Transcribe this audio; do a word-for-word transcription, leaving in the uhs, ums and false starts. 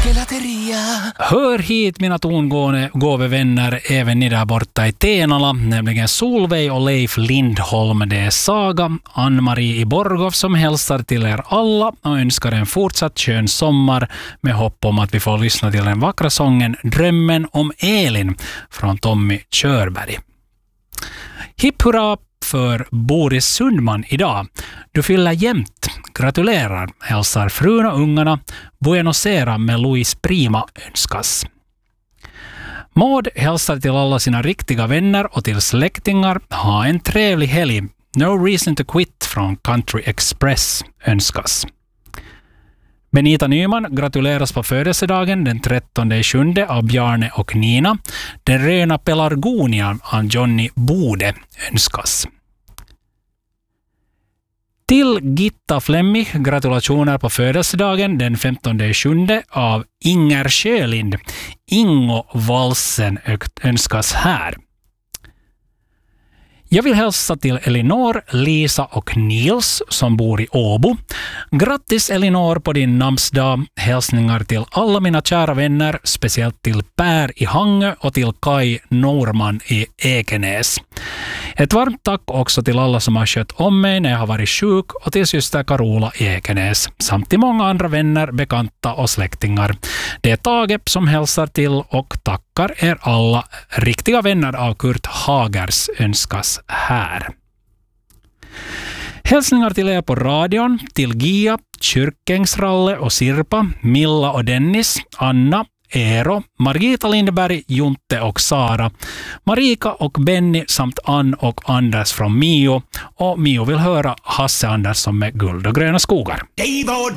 Gelateria. Hör hit mina tongående gåve vänner, även ni där borta i Tenala, nämligen Solveig och Leif Lindholm. Det är Saga, Ann-Marie i Borgov som hälsar till er alla och önskar en fortsatt skön sommar med hopp om att vi får lyssna till den vackra sången Drömmen om Elin från Tommy Körberg. Hipp hurra för Boris Sundman idag. Du fyller jämt. Gratulerar, hälsar frun och ungarna. Buenos Aires med Louis Prima önskas. Maud hälsar till alla sina riktiga vänner och till släktingar. Ha en trevlig helg. No reason to quit från Country Express önskas. Benita Nyman gratuleras på födelsedagen den trettonde juli av Bjarne och Nina. Den röna pelargonian av Johnny Bode önskas. Till Gitta Flemmig gratulationer på födelsedagen den femtonde juli av Inger Sjölind. Ingo Valsen önskas här. Jag vill hälsa till Elinor, Lisa och Nils som bor i Åbo. Grattis Elinor på din namnsdag. Hälsningar till alla mina kära vänner, speciellt till Per i Hangö och till Kai Norman i Ekenäs. Ett varmt tack också till alla som har skött om mig när jag har varit sjuk och till syster Carola i Ekenäs, samt till många andra vänner, bekanta och släktingar. Det är Tage som hälsar till och tackar er alla. Riktiga vänner av Kurt Hagers önskas här. Hälsningar till er på radion, till Gia, Kyrkängsralle och Sirpa, Milla och Dennis, Anna, Eero, Margita Lindberg, Junte och Sara, Marika och Benny samt Ann och Anders från Mio. Och Mio vill höra Hasse Andersson med Guld och gröna skogar. Det var